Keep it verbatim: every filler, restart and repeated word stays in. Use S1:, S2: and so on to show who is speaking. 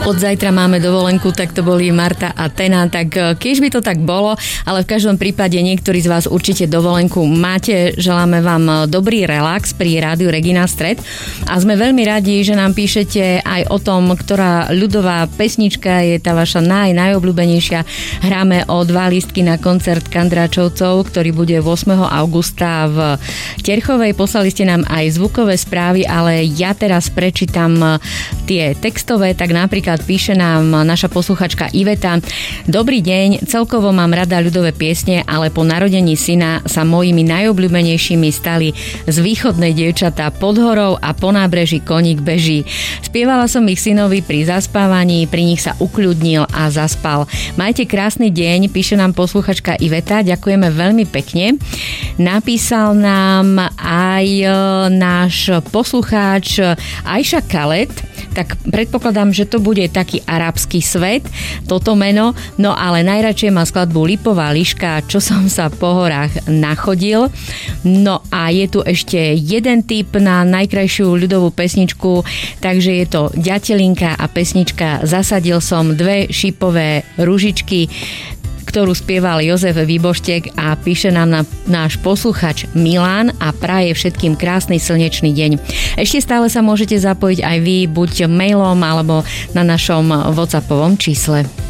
S1: Od zajtra máme dovolenku, tak to boli Marta a Tena, tak keď by to tak bolo, ale v každom prípade niektorí z vás určite dovolenku máte. Želáme vám dobrý relax pri Rádiu Regina Stred a sme veľmi radi, že nám píšete aj o tom, ktorá ľudová pesnička je tá vaša naj, najobľúbenejšia. Hráme o dva lístky na koncert Kandráčovcov, ktorý bude ôsmeho augusta v Terchovej. Poslali ste nám aj zvukové správy, ale ja teraz prečítam tie textové, tak napríklad píše nám naša posluchačka Iveta. Dobrý deň, celkovo mám rada ľudové piesne, ale po narodení syna sa mojimi najobľúbenejšími stali Z východnej dievčatá pod horou a Po nábreží koník beží. Spievala som ich synovi pri zaspávaní, pri nich sa ukľudnil a zaspal. Majte krásny deň, píše nám posluchačka Iveta, ďakujeme veľmi pekne. Napísal nám aj náš poslucháč Aisha Khaled, tak predpokladám, že to bude taký arabský svet, toto meno, no ale najradšej má skladbu Lipová liška, Čo som sa po horách nachodil. No a je tu ešte jeden tip na najkrajšiu ľudovú pesničku, takže je to Ďatelinka a pesnička Zasadil som dve šipové ružičky, ktorú spieval Jozef Výboštek a píše nám na náš posluchač Milan a praje všetkým krásny slnečný deň. Ešte stále sa môžete zapojiť aj vy, buď mailom alebo na našom WhatsAppovom čísle.